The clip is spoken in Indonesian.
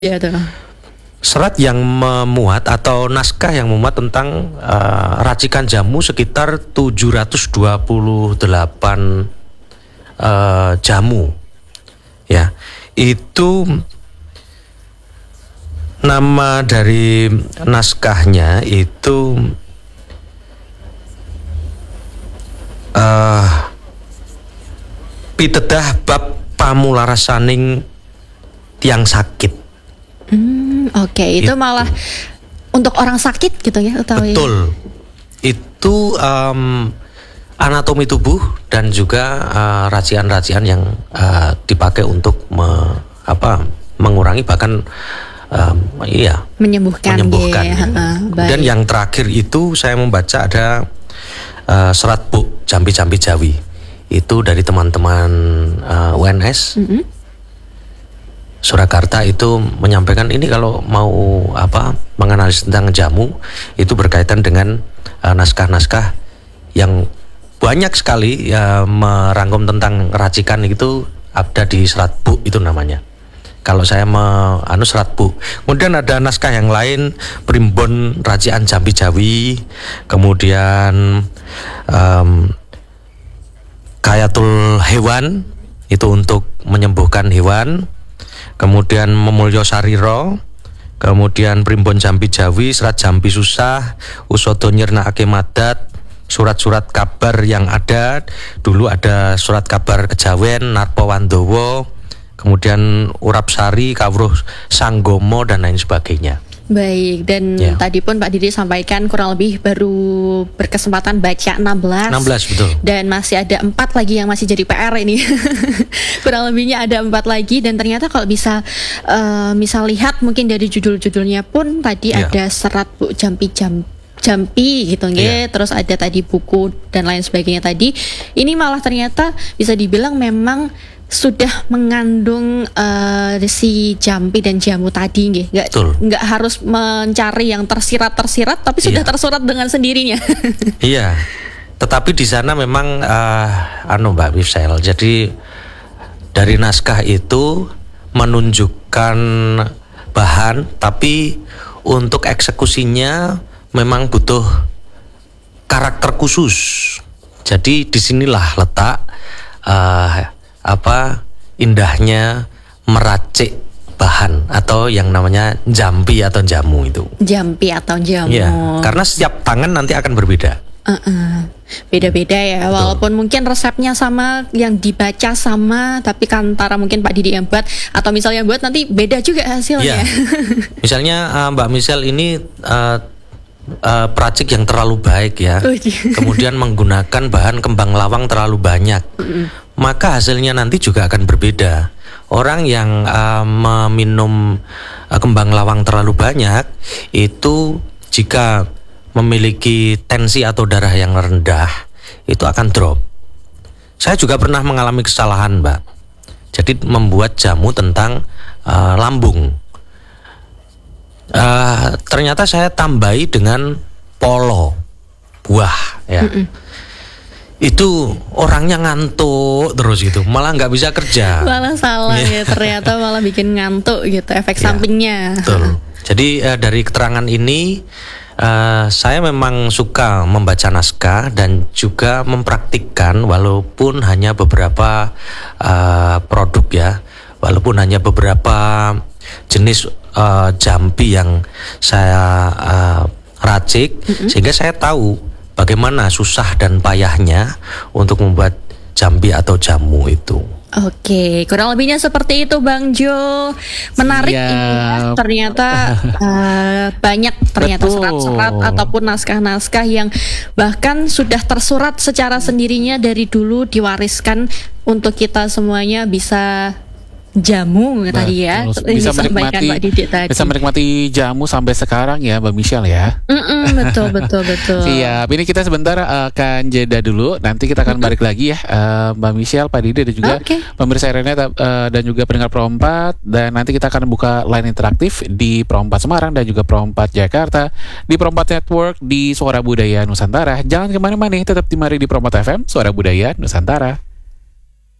Iya tuh. Serat yang memuat atau naskah yang memuat tentang racikan jamu sekitar 728 jamu, ya. Itu nama dari naskahnya itu Pitedah bab pamularasaning tiang sakit. Oke, itu malah untuk orang sakit gitu ya, utawi. Betul. Itu anatomi tubuh dan juga racian-racian yang dipakai untuk mengurangi bahkan menyembuhkan. Dan yang terakhir itu saya membaca ada serat buk jampi-jampi Jawi. Itu dari teman-teman UNS. Surakarta itu menyampaikan ini kalau mau menganalisis tentang jamu itu berkaitan dengan naskah-naskah yang banyak sekali merangkum tentang racikan itu ada di Serat Buk itu namanya. Kalau saya Serat Buk. Kemudian ada naskah yang lain Primbon Racian Jampi Jawi, kemudian Kayatul Hewan itu untuk menyembuhkan hewan. Kemudian Memulyo Sariro, kemudian Primbon Jampi Jawi, Serat Jampi Susah, Usodo Nyirnakake Madat, surat-surat kabar yang ada. Dulu ada surat kabar Kejawen, Narpa Wandowo, kemudian Urap Sari, Kawruh Sanggomo dan lain sebagainya. Baik, dan tadi pun Pak Didi sampaikan kurang lebih baru berkesempatan baca 16. Betul. Dan masih ada 4 lagi yang masih jadi PR ini. Kurang lebihnya ada 4 lagi, dan ternyata kalau bisa lihat mungkin dari judul-judulnya pun tadi ada Serat Buk Jampi gitu nggih, terus ada tadi buku dan lain sebagainya tadi. Ini malah ternyata bisa dibilang memang sudah mengandung si jampi dan jamu tadi nggih. Nggak harus mencari yang tersirat tapi sudah tersurat dengan sendirinya. Iya. Tetapi di sana memang Mbak Mifsel. Jadi dari naskah itu menunjukkan bahan, tapi untuk eksekusinya memang butuh karakter khusus. Jadi disinilah letak indahnya meracik bahan atau yang namanya jampi atau jamu itu. Jampi atau jamu. Ya, karena setiap tangan nanti akan berbeda. Beda-beda ya. Betul. Walaupun mungkin resepnya sama, yang dibaca sama, tapi antara mungkin Pak Didi yang buat atau misalnya buat nanti beda juga hasilnya. Ya. Misalnya Mbak Michelle ini peracik yang terlalu baik ya. Kemudian menggunakan bahan kembang lawang terlalu banyak. Maka hasilnya nanti juga akan berbeda. Orang yang meminum kembang lawang terlalu banyak itu jika memiliki tensi atau darah yang rendah itu akan drop. Saya juga pernah mengalami kesalahan, Mbak. Jadi membuat jamu tentang lambung. Ternyata saya tambahi dengan polo buah ya. Itu orangnya ngantuk terus gitu, malah nggak bisa kerja. Malah salah ya, ternyata malah bikin ngantuk gitu, efek sampingnya. Betul. Jadi dari keterangan ini saya memang suka membaca naskah dan juga mempraktikkan walaupun hanya beberapa produk ya, walaupun hanya beberapa jenis jampi yang saya racik, sehingga saya tahu bagaimana susah dan payahnya untuk membuat jampi atau jamu itu. Oke, kurang lebihnya seperti itu Bang Jo. Menarik ini ya, ternyata banyak serat-serat ataupun naskah-naskah yang bahkan sudah tersurat secara sendirinya dari dulu, diwariskan untuk kita semuanya bisa jamu tadi ya. Bisa menikmati jamu sampai sekarang ya Mbak Michelle ya. Betul. Siap. Ini kita sebentar akan jeda dulu. Nanti kita akan balik lagi ya, Mbak Michelle, Pak Didi dan juga pemirsa Renata dan juga pendengar Pro 4. Dan nanti kita akan buka line interaktif di Pro 4 Semarang dan juga Pro 4 Jakarta, di Pro 4 Network, di Suara Budaya Nusantara. Jangan kemana-mana, tetap di Mari di Pro 4 FM, Suara Budaya Nusantara.